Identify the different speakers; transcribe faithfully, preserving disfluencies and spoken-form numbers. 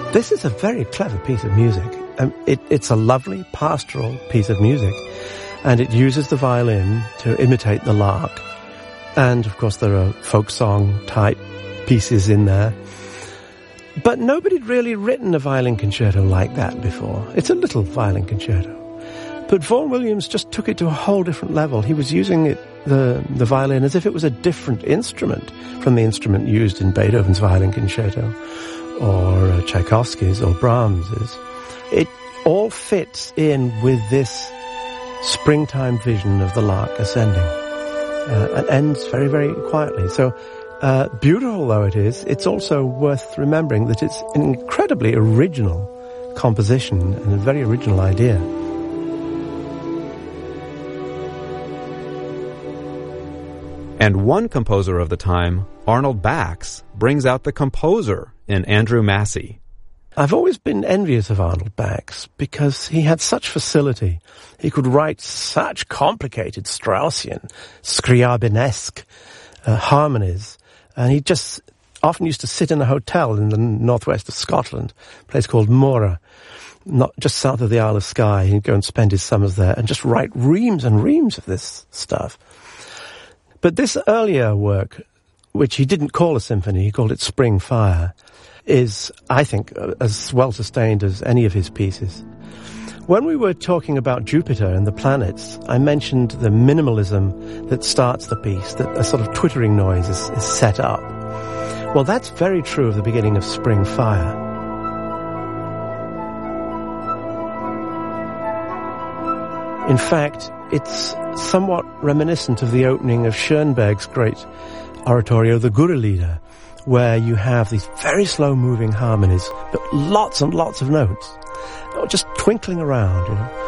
Speaker 1: This is a very clever piece of music. Um, it, it's a lovely pastoral piece of music, and it uses the violin to imitate the lark. And, of course, there are folk song type pieces in there. But nobody had really written a violin concerto like that before. It's a little violin concerto. But Vaughan Williams just took it to a whole different level. He was using it, the, the violin as if it was a different instrument from the instrument used in Beethoven's violin concerto, or uh, Tchaikovsky's or Brahms's. It all fits in with this springtime vision of the lark ascending, uh, and ends very, very quietly. So, uh, beautiful though it is, it's also worth remembering that it's an incredibly original composition and a very original idea.
Speaker 2: And one composer of the time, Arnold Bax, brings out the composer in Andrew Massey.
Speaker 1: I've always been envious of Arnold Bax because he had such facility. He could write such complicated Straussian, Scriabinesque uh, harmonies. And he just often used to sit in a hotel in the northwest of Scotland, a place called Mora, not just south of the Isle of Skye. He'd go and spend his summers there and just write reams and reams of this stuff. But this earlier work, which he didn't call a symphony, he called it Spring Fire, is, I think, as well sustained as any of his pieces. When we were talking about Jupiter and the planets, I mentioned the minimalism that starts the piece, that a sort of twittering noise is, is set up. Well, that's very true of the beginning of Spring Fire. In fact, it's somewhat reminiscent of the opening of Schoenberg's great oratorio, the Gurrelieder, where you have these very slow-moving harmonies, but lots and lots of notes, just twinkling around, you know.